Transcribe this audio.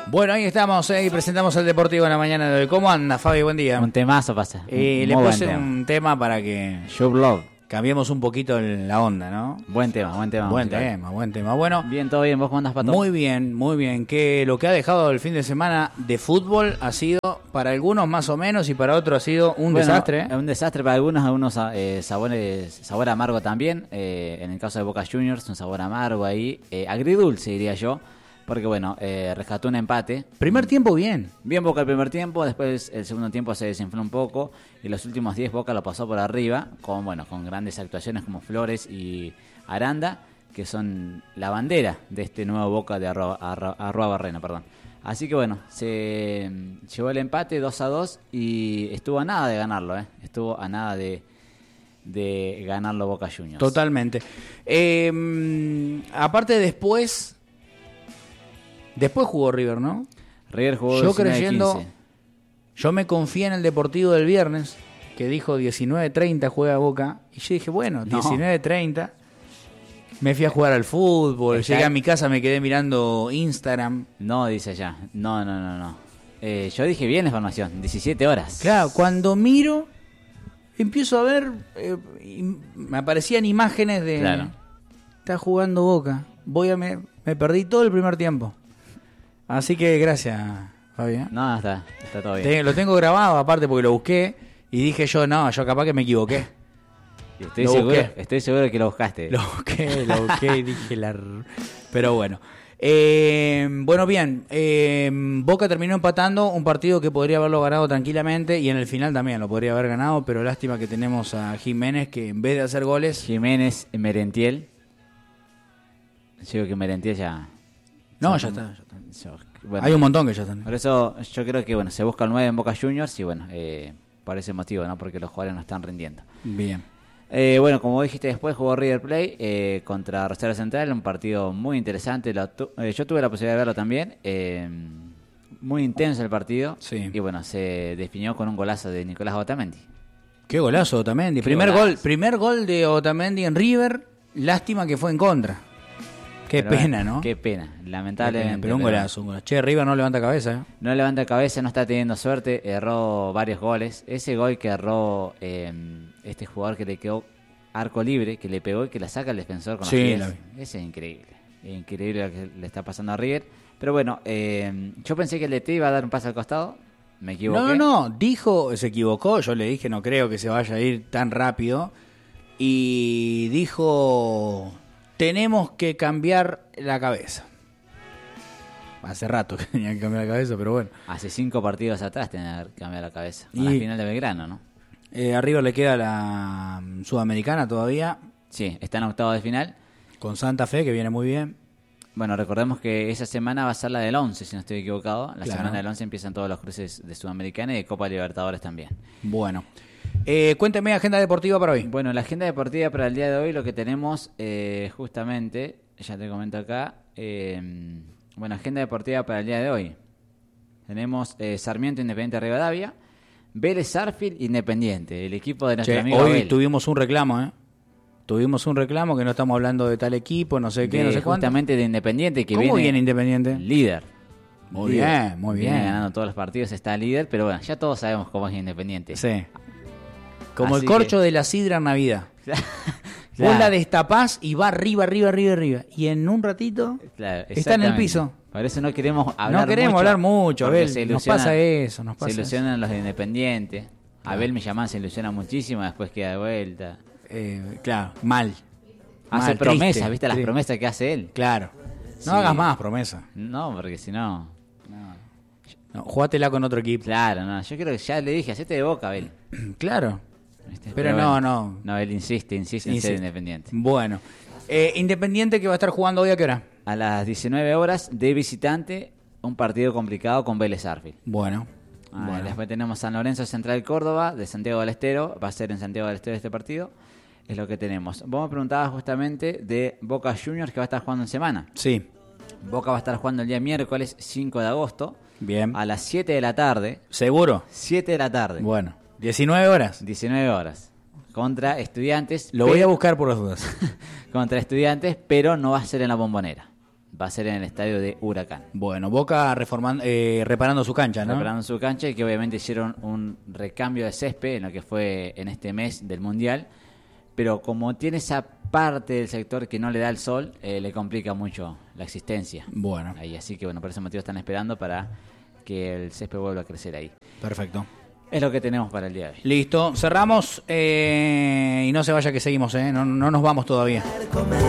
Bueno, ahí estamos, y presentamos el Deportivo en la mañana de hoy. ¿Cómo anda, Fabi? Buen día. Un temazo pasa. Le puse un tema para que Show Love. cambiemos un poquito la onda, ¿no? Buen tema. Buen tema. Bueno, bien, todo bien. ¿Vos cómo andás, Pato? muy bien. Que lo que ha dejado el fin de semana de fútbol ha sido, para algunos más o menos, y para otros ha sido un desastre. Un desastre para algunos sabor amargo también. En el caso de Boca Juniors, un sabor amargo ahí. Agridulce, diría yo. Porque bueno, rescató un empate. Primer tiempo bien. Bien Boca el primer tiempo, después el segundo tiempo se desinfló un poco y los últimos 10 Boca lo pasó por arriba con grandes actuaciones como Flores y Aranda, que son la bandera de este nuevo Boca de Arrua Barrena, perdón. Así que bueno, se llevó el empate 2-2 y estuvo a nada de ganarlo, estuvo a nada de ganarlo Boca Juniors. Totalmente. Aparte Después jugó River, ¿no? River jugó yo 19-15. creyendo, yo me confié en el Deportivo del viernes, que dijo 19:30 juega Boca, y yo dije, bueno, 19:30, me fui a jugar al fútbol, llegué a mi casa, me quedé mirando Instagram. No, dice allá, no. Yo dije bien la información, 17 horas. Claro, cuando miro, empiezo a ver, me aparecían imágenes de... Claro. Está jugando Boca, me perdí todo el primer tiempo. Así que gracias, Fabián. No, está todo bien. Lo tengo grabado, aparte, porque lo busqué y dije yo capaz que me equivoqué. Estoy seguro de que lo buscaste. Lo busqué y dije Pero bueno. Bueno, bien. Boca terminó empatando un partido que podría haberlo ganado tranquilamente y en el final también lo podría haber ganado, pero lástima que tenemos a Jiménez que en vez de hacer goles... Jiménez, Merentiel. Yo digo que Merentiel ya... No, ya está. Hay un montón que ya están. Por eso yo creo que se busca el 9 en Boca Juniors y por ese motivo, ¿no? Porque los jugadores no están rindiendo. Bien. Como dijiste después, jugó River Plate contra Rosario Central, un partido muy interesante. Yo tuve la posibilidad de verlo también. Muy intenso el partido. Sí. Y se definió con un golazo de Nicolás Otamendi. Qué golazo Otamendi. Primer gol de Otamendi en River. Lástima que fue en contra. Qué pena, ¿no? Qué pena, lamentablemente. Pero un golazo. Che, River no levanta cabeza, ¿eh? No levanta cabeza, no está teniendo suerte, erró varios goles. Ese gol que erró este jugador que le quedó arco libre, que le pegó y que la saca el defensor con los pies. Ese es increíble. Es increíble lo que le está pasando a River. Pero yo pensé que el DT iba a dar un paso al costado. Me equivoqué. No, se equivocó. Yo le dije, no creo que se vaya a ir tan rápido. Y dijo... Tenemos que cambiar la cabeza. Hace rato que tenía que cambiar la cabeza, pero bueno. Hace 5 partidos atrás tenía que cambiar la cabeza. A la final de Belgrano, ¿no? A River le queda la Sudamericana todavía. Sí, está en octavos de final. Con Santa Fe, que viene muy bien. Bueno, recordemos que esa semana va a ser la del 11, si no estoy equivocado. La claro. Semana del 11 empiezan todos los cruces de Sudamericana y de Copa Libertadores también. Bueno. Cuénteme, agenda deportiva para hoy. Bueno, la agenda deportiva para el día de hoy, lo que tenemos justamente, ya te comento acá, agenda deportiva para el día de hoy. Tenemos Sarmiento Independiente Rivadavia, Vélez Sarsfield Independiente, el equipo de nuestro amigo hoy Abel. Tuvimos un reclamo, Tuvimos un reclamo que no estamos hablando de tal equipo, no sé qué, no sé cuánto. Justamente de Independiente, que ¿Cómo viene Independiente? Líder. Muy bien. Viene ganando todos los partidos, está líder, pero bueno, ya todos sabemos cómo es Independiente. Sí. Como así el corcho de la sidra en Navidad. Claro. Vos la destapás y va arriba. Y en un ratito está en el piso. Por eso no queremos hablar mucho, Abel. Nos pasa eso. Se ilusionan los de Independiente. Claro. Abel Millamán se ilusiona muchísimo, después queda de vuelta. Claro, mal. Hace promesas, ¿viste las promesas que hace él? Claro. No hagas más promesas. No, porque si no... No, jugátela con otro equipo. Claro, yo creo que ya le dije, hacete de Boca, Abel. Claro. Pero no. No, él insiste en ser Independiente. Bueno. Independiente que va a estar jugando hoy, ¿a qué hora? A las 19 horas de visitante, un partido complicado con Vélez Sarsfield. Bueno. Después tenemos San Lorenzo Central Córdoba, de Santiago del Estero. Va a ser en Santiago del Estero este partido. Es lo que tenemos. Vos me preguntabas justamente de Boca Juniors que va a estar jugando en semana. Sí. Boca va a estar jugando el día miércoles 5 de agosto. Bien. A las 7 de la tarde. ¿Seguro? 7 de la tarde. Bueno. 19 horas. 19 horas. Contra Estudiantes. Lo voy a buscar por las dudas. Contra Estudiantes, pero no va a ser en la Bombonera. va a ser en el estadio de Huracán. Bueno, Boca reparando su cancha, ¿no? Reparando su cancha, y que obviamente hicieron un recambio de césped en lo que fue en este mes del Mundial, pero como tiene esa parte del sector que no le da el sol, le complica mucho la existencia. Bueno. Ahí, así que bueno, por ese motivo están esperando para que el césped vuelva a crecer ahí. Perfecto. Es lo que tenemos para el día de hoy. Listo, cerramos y no se vaya que seguimos, no nos vamos todavía.